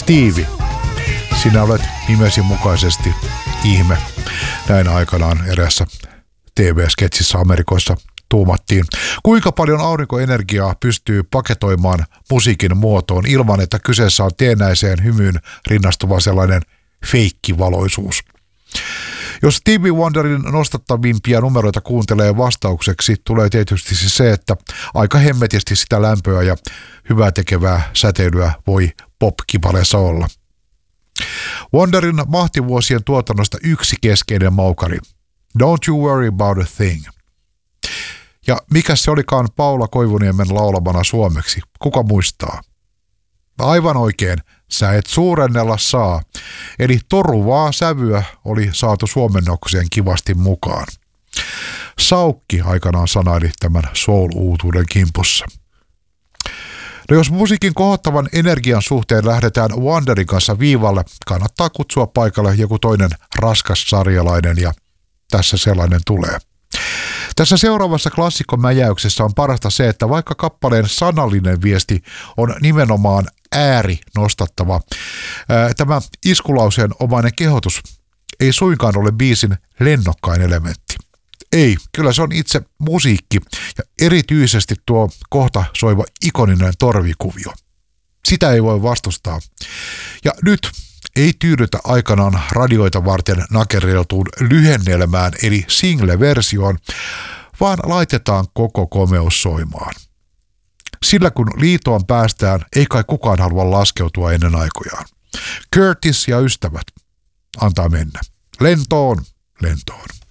Stevie, sinä olet nimesi mukaisesti ihme. Näin aikanaan erässä TV-sketsissä Amerikoissa tuumattiin. Kuinka paljon aurinkoenergiaa pystyy paketoimaan musiikin muotoon ilman, että kyseessä on teennäiseen hymyyn rinnastuva sellainen feikkivaloisuus? Jos Stevie Wonderin nostattavimpia numeroita kuuntelee vastaukseksi, tulee tietysti se, että aika hemmetisti sitä lämpöä ja hyvää tekevää säteilyä voi pop-kipaleessa olla. Wonderin mahtivuosien tuotannosta yksi keskeinen maukari. Don't you worry about a thing. Ja mikä se olikaan Paula Koivuniemen laulamana suomeksi? Kuka muistaa? Aivan oikein, sä et suurennella saa. Eli toruvaa sävyä oli saatu suomennokseen kivasti mukaan. Saukki aikanaan sanaili tämän soul-uutuuden kimpussa. No jos musiikin kohottavan energian suhteen lähdetään Wonderin kanssa viivalle, kannattaa kutsua paikalle joku toinen raskas sarjalainen ja tässä sellainen tulee. Tässä seuraavassa klassikkomäjäyksessä on parasta se, että vaikka kappaleen sanallinen viesti on nimenomaan ääri nostattava, tämä iskulauseen omainen kehotus ei suinkaan ole biisin lennokkain elementti. Ei, kyllä se on itse musiikki ja erityisesti tuo kohta soiva ikoninen torvikuvio. Sitä ei voi vastustaa. Ja nyt ei tyydytä aikanaan radioita varten nakerreltuun lyhennelmään eli single-versioon, vaan laitetaan koko komeus soimaan. Sillä kun liitoon päästään, ei kai kukaan halua laskeutua ennen aikojaan. Curtis ja ystävät, antaa mennä. Lentoon, lentoon.